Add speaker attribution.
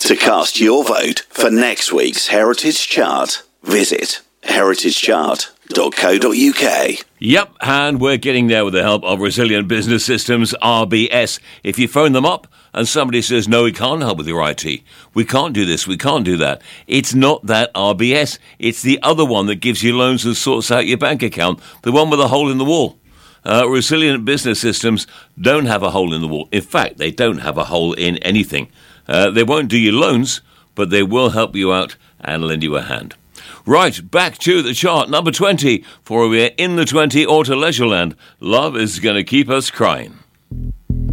Speaker 1: To cast your vote for next week's Heritage Chart, visit heritagechart.co.uk.
Speaker 2: Yep, and we're getting there with the help of Resilient Business Systems, RBS. If you phone them up and somebody says, no, we can't help with your IT, we can't do this, we can't do that, it's not that RBS, it's the other one that gives you loans and sorts out your bank account, the one with a hole in the wall. Resilient Business Systems don't have a hole in the wall. In fact, they don't have a hole in anything. They won't do you loans, but they will help you out and lend you a hand. Right, back to the chart, number 20, for we're in the 20 or to Leisureland. Love is going to keep us crying.